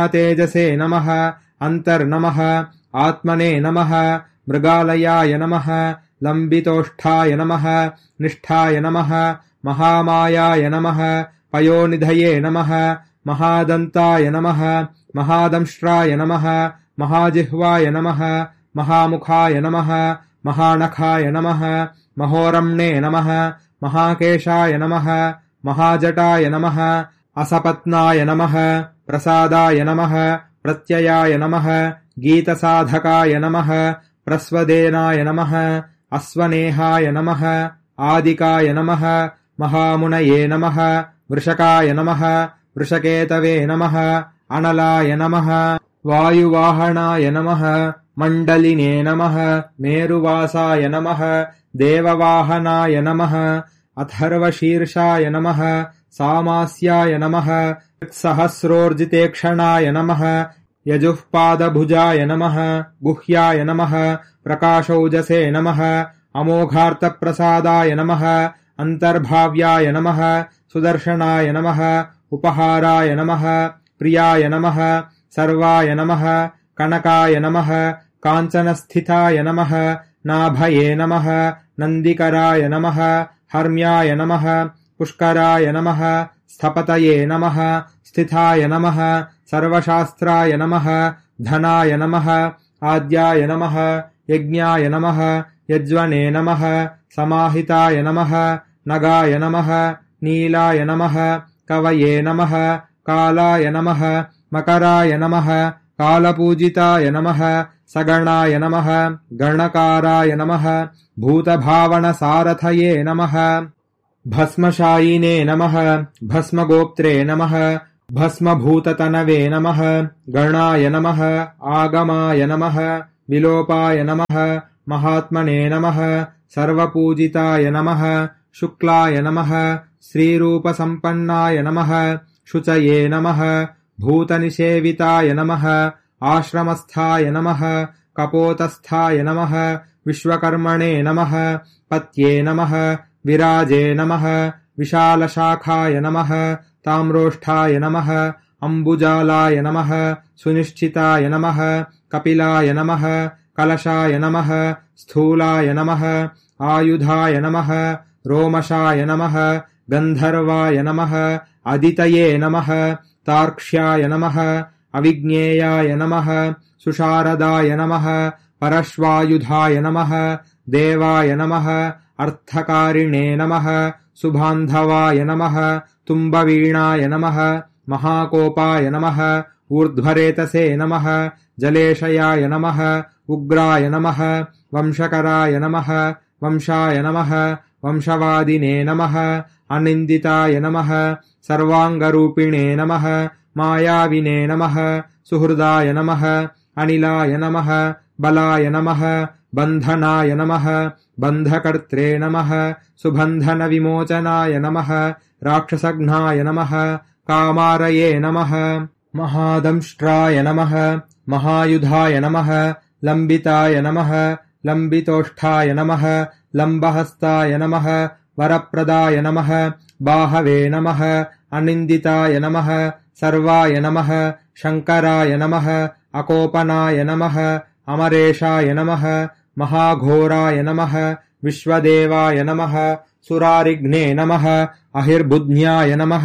तेजसे नमः अन्तर्नमः आत्मने नमः मृगालयाय नमः लम्बितोष्ठाय नमः निष्ठाय नमः महामायाय नमः पयोनिधये नमः महादन्ताय नमः महादंष्ट्राय नमः महाजिह्वाय नमः महामुखाय नमः महानखाय नमः महोरम्णे नमः महाकेशाय नमः महाजटाय नमः असपत्नाय नमः प्रसादाय नमः प्रत्ययाय नमः गीतसाधकाय नमः प्रस्वदेनाय नमः अश्वनेहाय नमः आदिकाय नमः महामुनये नमः वृषकाय नमः वृषकेतवे नमः अनलाय नमः वायुवाहनाय नमः मण्डलिने नमः मेरुवासाय नमः देववाहनाय नमः अथर्वशीर्षाय नमः सामास्याय नमः सहस्रोर्जितेक्षणाय नमः यजुःपादभुजाय नमः गुह्याय नमः प्रकाशौजसे नमः अमोघार्थप्रसादाय नमः अन्तर्भाव्याय नमः सुदर्शनाय नमः उपहाराय नमः प्रियाय नमः सर्वाय नमः कनकाय नमः काञ्चनस्थिताय नमः नाभये नमः नन्दिकराय नमः हर्म्याय नमः पुष्कराय नमः स्थपतये नमः स्थिताय नमः सर्वशास्त्राय नमः धनाय नमः आद्याय नमः यज्ञाय नमः यज्वने नमः समाहिताय नमः नगाय नमः नीलाय नमः कवये नमः कालाय नमः मकराय नमः कालपूजिताय नमः सगणाय नमः गणकाराय नमः भूतभावनसारथये नमः भस्मशायिने नमः भस्मगोप्त्रे नमः भस्मभूततनवे नमः गणाय नमः आगमाय नमः विलोपाय नमः महात्मने नमः सर्वपूजिताय नमः शुक्लाय नमः श्रीरूपसम्पन्नाय नमः शुचये नमः भूतनिषेविताय नमः आश्रमस्थाय नमः कपोतस्थाय नमः विश्वकर्मणे नमः पत्ये नमः विराजे नमः विशालशाखाय नमः ताम्रोष्ठाय नमः अम्बुजालाय नमः सुनिश्चिताय नमः कपिलाय नमः कलशाय नमः स्थूलाय नमः आयुधाय नमः रोमशाय नमः गन्धर्वाय नमः अदितये नमः तार्क्ष्याय नमः अविज्ञेयाय नमः सुशारदाय नमः परश्वायुधाय नमः देवाय नमः अर्थकारिणे नमः सुबान्धवाय नमः तुम्बवीणाय नमः महाकोपाय नमः ऊर्ध्वरेतसे नमः जलेशयाय नमः उग्राय नमः वंशकराय नमः वंशाय नमः वंशवादिने नमः अनिन्दिताय नमः सर्वाङ्गरूपिणे नमः मायाविने नमः सुहृदाय नमः अनिलाय नमः बलाय नमः बन्धनाय नमः बन्धकर्त्रे नमः सुबन्धनविमोचनाय नमः राक्षसघ्नाय नमः कामारये नमः महादंष्ट्राय नमः महायुधाय नमः लम्बिताय नमः लम्बितोष्ठाय नमः लम्बहस्ताय नमः वरप्रदाय नमः बाहवे नमः अनिन्दिताय नमः सर्वाय नमः शङ्कराय नमः अकोपनाय नमः अमरेशाय नमः महाघोराय नमः विश्वदेवाय नमः सुरारिघ्ने नमः अहिर्बुध्न्याय नमः